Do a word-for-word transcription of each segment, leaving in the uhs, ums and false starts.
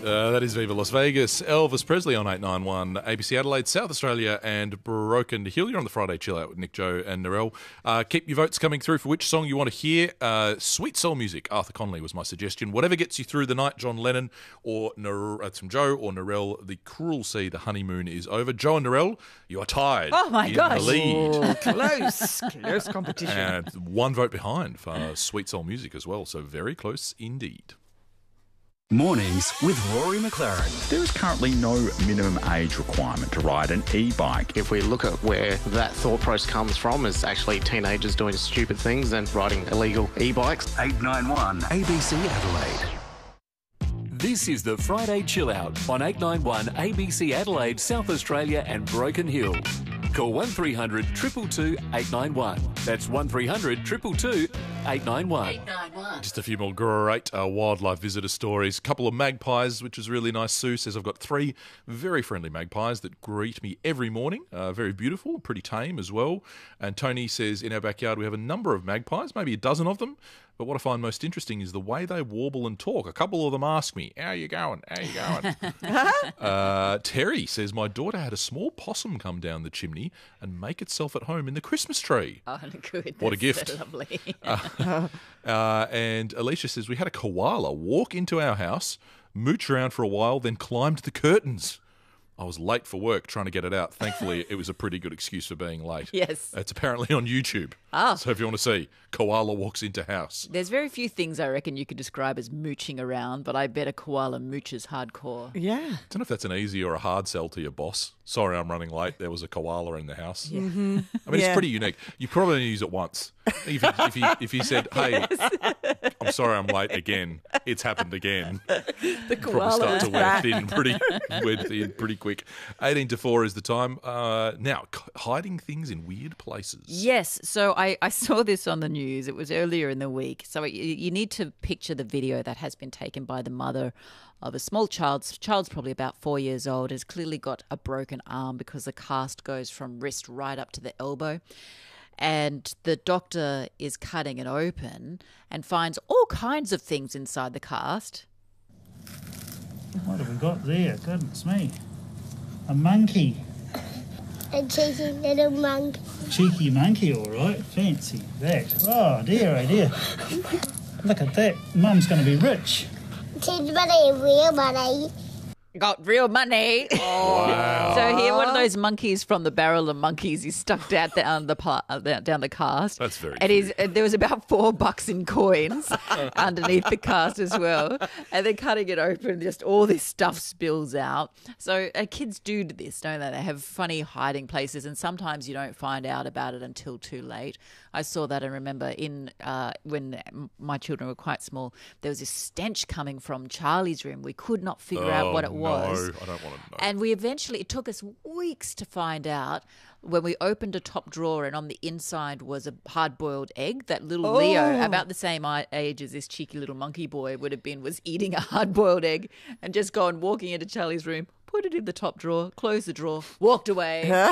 Uh, that is Viva Las Vegas. Elvis Presley on eight ninety-one, A B C Adelaide, South Australia and Broken Hill. You're on the Friday Chill Out with Nick, Joe and Narelle. Uh, keep your votes coming through for which song you want to hear. Uh, Sweet Soul Music, Arthur Conley was my suggestion. Whatever gets you through the night, John Lennon or Nar- that's from Joe or Narelle, The Cruel Sea, The Honeymoon is Over. Joe and Narelle, you are tied. Oh my in gosh. the lead. Ooh, close. Close competition. And one vote behind for Sweet Soul Music as well, so very close indeed. Mornings with Rory McLaren. There is currently no minimum age requirement to ride an e-bike. If we look at where that thought process comes from, is actually teenagers doing stupid things and riding illegal e-bikes. eight ninety-one A B C Adelaide. This is the Friday Chill Out on eight ninety-one A B C Adelaide, South Australia and Broken Hill. Call one three hundred two two two eight nine one. That's one three hundred two two two eight nine one. Just a few more great uh, wildlife visitor stories. A couple of magpies, which is really nice. Sue says I've got three very friendly magpies that greet me every morning. Uh, very beautiful, pretty tame as well. And Tony says in our backyard we have a number of magpies, maybe a dozen of them. But what I find most interesting is the way they warble and talk. A couple of them ask me, how you going? How you going? uh, Terry says, my daughter had a small possum come down the chimney and make itself at home in the Christmas tree. Oh, good. What a That's gift. so lovely. uh, uh, and Alicia says, we had a koala walk into our house, mooch around for a while, then climbed the curtains. I was late for work trying to get it out. Thankfully, it was a pretty good excuse for being late. Yes. It's apparently on YouTube. Ah. So if you want to see, koala walks into house. There's very few things I reckon you could describe as mooching around, but I bet a koala mooches hardcore. Yeah. I don't know if that's an easy or a hard sell to your boss. Sorry, I'm running late. There was a koala in the house. Yeah. Mm-hmm. I mean, Yeah. it's pretty unique. You probably only use it once. If you, if you, if you said, hey, I'm sorry I'm late again, it's happened again. The Probably koala start to is wear back. thin pretty, wear thin pretty quick. eighteen to four is the time. Uh, now, c- hiding things in weird places. Yes. So I, I saw this on the news. It was earlier in the week. So you, you need to picture the video that has been taken by the mother of a small child. Child's probably about four years old, has clearly got a broken arm because the cast goes from wrist right up to the elbow. And the doctor is cutting it open and finds all kinds of things inside the cast. What have we got there? Goodness me. A monkey. A cheeky little monkey. Cheeky monkey, all right. Fancy that. Oh, dear, oh, dear. Look at that. Mum's going to be rich. Kid money, real money. Got real money. Wow. So here, one of those monkeys from the Barrel of Monkeys is stuck down down the pa- uh, down the cast. That's very And he's, uh, there was about four bucks in coins underneath the cast as well. And then cutting it open, just all this stuff spills out. So uh, kids do this, don't they? They have funny hiding places, and sometimes you don't find out about it until too late. I saw that and remember in uh, when my children were quite small, there was this stench coming from Charlie's room. We could not figure out what it was. No, I don't want to know. And we eventually, it took us weeks to find out when we opened a top drawer and on the inside was a hard-boiled egg that little Oh. Leo, about the same i- age as this cheeky little monkey boy would have been, was eating a hard-boiled egg and just gone walking into Charlie's room, put it in the top drawer, closed the drawer, walked away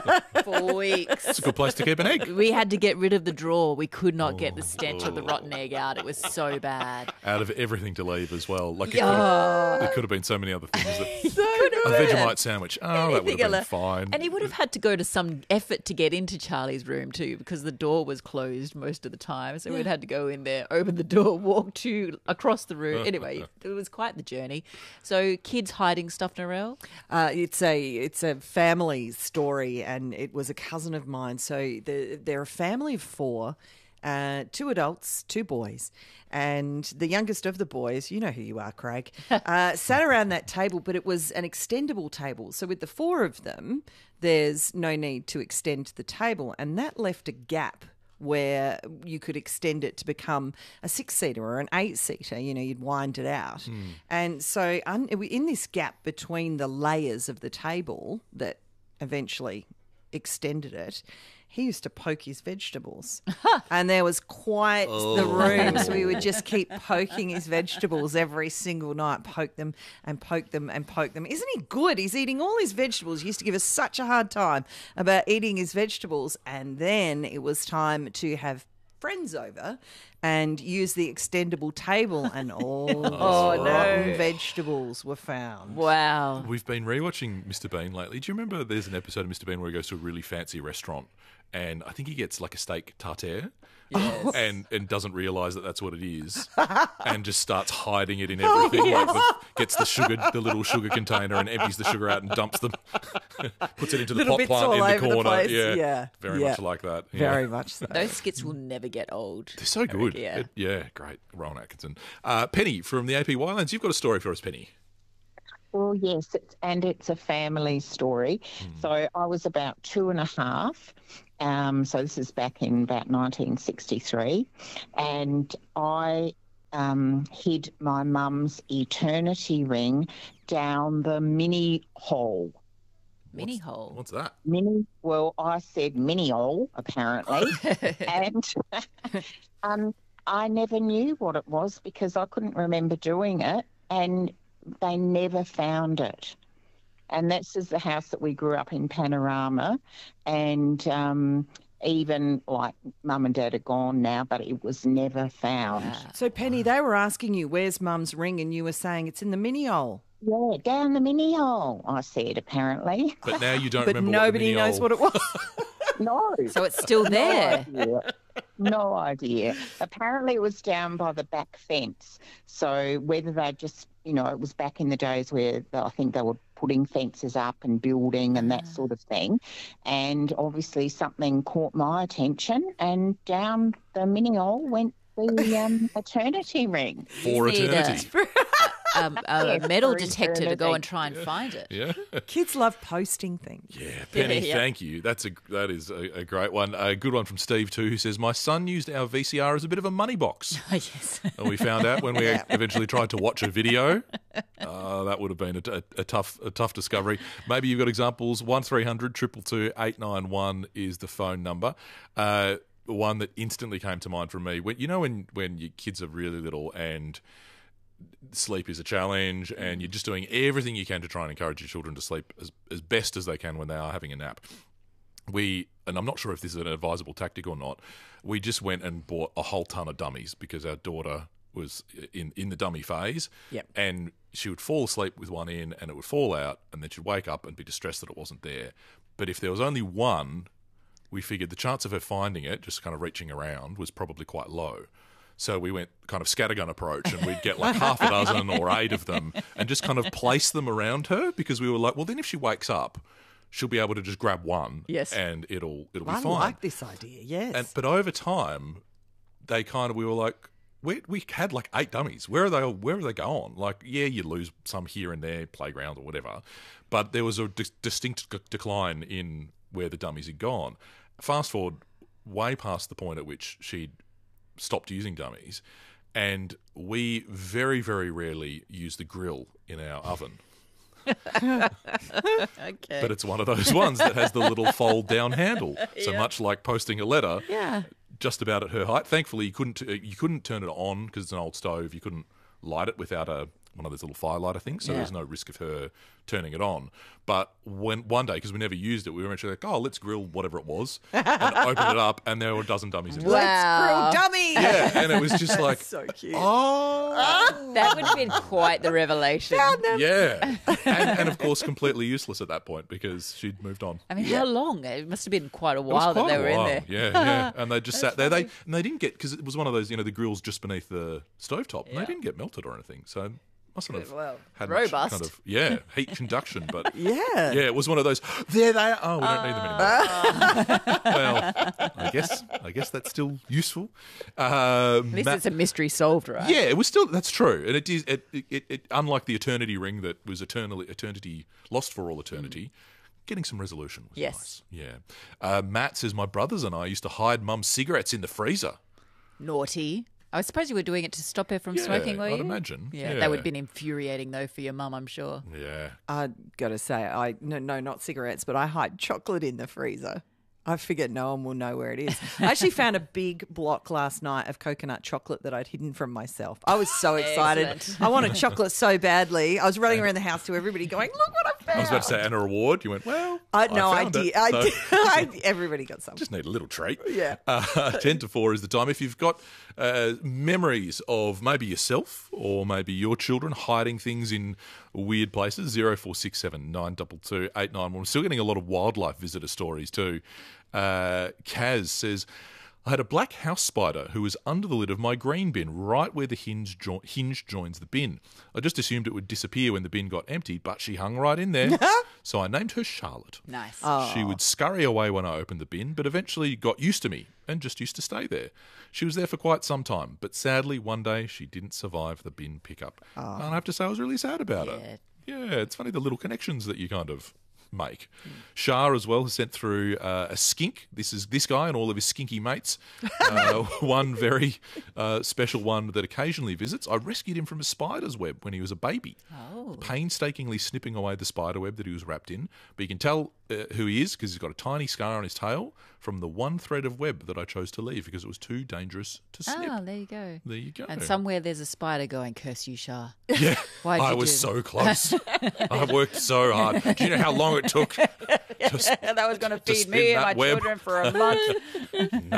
for weeks. It's a good place to keep an egg. We had to get rid of the drawer. We could not get the stench of the rotten egg out. It was so bad. Out of everything to leave as well. Like it could, Yeah. have, it could have been so many other things. That, So a bad. Vegemite sandwich. Oh, that would Anything have been else. fine. And he would have had to go to some effort to get into Charlie's room too, because the door was closed most of the time. So we'd had to go in there, open the door, walk to across the room. Anyway, it was quite the journey. So kids hiding stuff, Narelle? Uh, it's a it's a family story, and it was a cousin of mine. So the, they're a family of four, uh, two adults, two boys, and the youngest of the boys, you know who you are, Craig, uh, sat around that table, but it was an extendable table. So with the four of them, there's no need to extend the table, and that left a gap where you could extend it to become a six-seater or an eight-seater. You know, you'd wind it out. And so un- in this gap between the layers of the table that eventually extended it, he used to poke his vegetables. And there was quite the room. So we would just keep poking his vegetables every single night, poke them and poke them and poke them. Isn't he good? He's eating all his vegetables. He used to give us such a hard time about eating his vegetables. And then it was time to have friends over and used the extendable table, and all Oh, the no. rotten vegetables were found. Wow. We've been rewatching Mister Bean lately. Do you remember there's an episode of Mister Bean where he goes to a really fancy restaurant and I think he gets like a steak tartare Yes. and, and doesn't realise that that's what it is and just starts hiding it in everything. Like the, gets the sugar, the little sugar container and empties the sugar out and dumps them, puts it into the Little pot bits plant all in the over the corner. place. Yeah, Yeah. very Yeah. much like that. Yeah. Very much so. Those skits will never get old. They're so good. Yeah. It- yeah, great. Rowan Atkinson. Uh, Penny from the A P Wildlands, you've got a story for us, Penny. Well, yes, it's, and it's a family story. So I was about two and a half. Um, so this is back in about nineteen sixty-three. And I um, hid my mum's eternity ring down the mini hole. Mini hole. What's that? Mini, well, I said mini hole, apparently. and um, I never knew what it was because I couldn't remember doing it. And they never found it. And this is the house that we grew up in, Panorama. And um, even like mum and dad are gone now, but it was never found. So, Penny, they were asking you, where's mum's ring? And you were saying it's in the mini hole. Yeah, down the mini hole, I said, apparently. But now you don't But remember nobody what the knows what it was. No. So it's still there. No idea. No idea. Apparently it was down by the back fence. So whether they just, you know, it was back in the days where they, I think they were putting fences up and building and that sort of thing. And obviously something caught my attention and down the mini hole went the um, eternity ring. For You need eternity. Um, a Yes, metal for detector to go and eternity. try and find it. Yeah. Kids love posting things. Yeah, Penny, Yeah. thank you. That's a that is a, a great one. A good one from Steve too, who says my son used our V C R as a bit of a money box, yes. and we found out when we eventually tried to watch a video. Uh, that would have been a, a, a tough a tough discovery. Maybe you've got examples. One three hundred two two two eight nine one is the phone number. Uh, one that instantly came to mind from me. When you know when when your kids are really little and sleep is a challenge and you're just doing everything you can to try and encourage your children to sleep as, as best as they can when they are having a nap. We, and I'm not sure if this is an advisable tactic or not, we just went and bought a whole ton of dummies because our daughter was in, in the dummy phase. Yep. And she would fall asleep with one in and it would fall out and then she'd wake up and be distressed that it wasn't there. But if there was only one, we figured the chance of her finding it, just kind of reaching around, was probably quite low. So we went kind of scattergun approach and we'd get like half a dozen or eight of them and just kind of place them around her because we were like, well, then if she wakes up, she'll be able to just grab one Yes. and it'll it'll be I fine. like this idea, yes. And, but over time, they kind of, we were like, we we had like eight dummies. Where are they? Where are they going? Like, yeah, you lose some here and there, playground or whatever, but there was a dis- distinct c- decline in where the dummies had gone. Fast forward way past the point at which she'd stopped using dummies, and we very, very rarely use the grill in our oven. Okay. But it's one of those ones that has the little fold down handle. So Yeah. much like posting a letter, Yeah. just about at her height. Thankfully, you couldn't uh, you couldn't turn it on because it's an old stove. You couldn't light it without a one of those little firelighter things. So Yeah. there's no risk of her turning it on. But when one day, because we never used it, we were actually like, oh, let's grill whatever it was, and open it up, and there were a dozen dummies in it. Wow. Let's grill dummies. Yeah, and it was just like, So cute. oh, That would have been quite the revelation. yeah, and, and of course, completely useless at that point because she'd moved on. I mean, how long? It must have been quite a It was while that quite they a were while. in there. Yeah, yeah. And they just sat there. They and they didn't get, because it was one of those, you know, the grill's just beneath the stovetop. And Yeah. they didn't get melted or anything. So mustn't have Well, had much robust. kind of, yeah, heat conduction. But Yeah. yeah, it was one of those, there they are. Oh, we don't need them anymore. Well, I guess I guess that's still useful. Uh, At least Ma- it's a mystery solved, right? yeah, it was still, that's true. And it is, it, it, it, it, unlike the eternity ring that was eternally, eternity, lost for all eternity, getting some resolution was Yes. nice. Yeah. Uh, Matt says, my brothers and I used to hide mum's cigarettes in the freezer. Naughty. I suppose you were doing it to stop her from Yeah, smoking, were I'd you? imagine. Yeah, Yeah. that would have been infuriating, though, for your mum, I'm sure. Yeah. I got to say, I no, no, not cigarettes, but I hide chocolate in the freezer. I figured no one will know where it is. I actually found a big block last night of coconut chocolate that I'd hidden from myself. I was so excited. Excellent. I wanted chocolate so badly. I was running around the house to everybody going, look what I I was about to say, and a reward. You went, well, I, no, I, found did. it, I so- did. I, everybody got some. Just need a little treat. Yeah. Uh, ten to four is the time. If you've got uh, memories of maybe yourself or maybe your children hiding things in weird places, zero four six seven nine two two eight nine one. We're still getting a lot of wildlife visitor stories too. Uh, Kaz says, I had a black house spider who was under the lid of my green bin, right where the hinge, jo- hinge joins the bin. I just assumed it would disappear when the bin got emptied, but she hung right in there. So I named her Charlotte. Nice. She would scurry away when I opened the bin, but eventually got used to me and just used to stay there. She was there for quite some time, but sadly one day she didn't survive the bin pickup. And I have to say I was really sad about it. Yeah, it's funny the little connections that you kind of make. Shah as well has sent through uh, a skink. This is this guy and all of his skinky mates. Uh, one very uh, special one that occasionally visits. I rescued him from a spider's web when he was a baby. Oh. Painstakingly snipping away the spider web that he was wrapped in. But you can tell uh, who he is because he's got a tiny scar on his tail from the one thread of web that I chose to leave because it was too dangerous to snip. Oh, there you go. There you go. And somewhere there's a spider going, curse you, Shah. Yeah, Why'd you I was do so close. I worked so hard. Do you know how long it took? that was going to to feed spin me and that my web. children for a month.